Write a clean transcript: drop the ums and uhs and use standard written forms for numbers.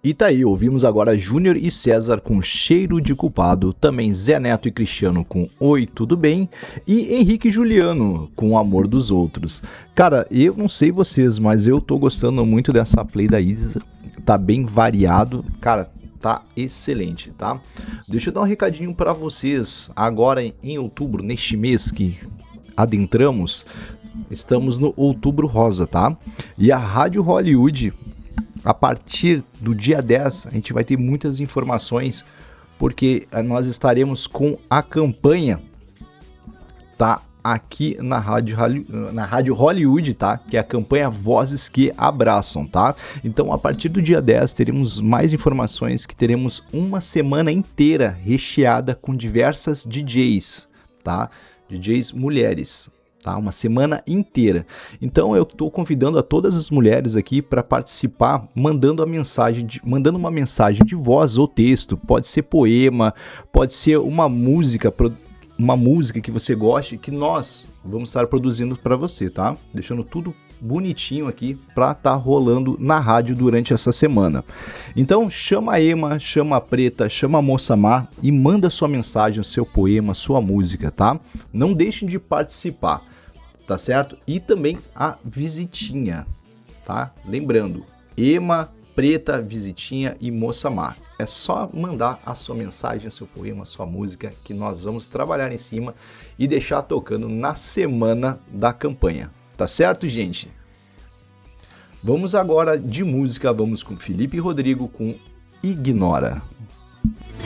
E tá aí, ouvimos agora Júnior e César com Cheiro de Culpado, também Zé Neto e Cristiano com Oi, Tudo Bem, e Henrique e Juliano com O Amor dos Outros. Cara, eu não sei vocês, mas eu tô gostando muito dessa play da Isa, tá bem variado, cara, tá excelente, tá? Deixa eu dar um recadinho pra vocês, agora em outubro, neste mês que adentramos, estamos no Outubro Rosa, tá? E a Rádio Hollywood, a partir do dia 10, a gente vai ter muitas informações, porque nós estaremos com a campanha, tá? Aqui na Rádio Hollywood, tá? Que é a campanha Vozes que Abraçam, tá? Então, a partir do dia 10, teremos mais informações, que teremos uma semana inteira recheada com diversas DJs, tá? DJs mulheres. Tá, uma semana inteira. Então eu estou convidando a todas as mulheres aqui para participar, mandando uma mensagem de voz ou texto. Pode ser poema, pode ser uma música que você goste, que nós vamos estar produzindo para você, tá? Deixando tudo bonitinho aqui para tá rolando na rádio durante essa semana. Então chama a Ema, chama a Preta, chama a Moça Má e manda sua mensagem, seu poema, sua música, tá? Não deixem de participar, tá certo? E também a visitinha, tá? Lembrando, Ema, Preta, Visitinha e Moça Má. É só mandar a sua mensagem, seu poema, sua música, que nós vamos trabalhar em cima e deixar tocando na semana da campanha. Tá certo, gente? Vamos agora de música, vamos com Felipe Rodrigo com Ignora.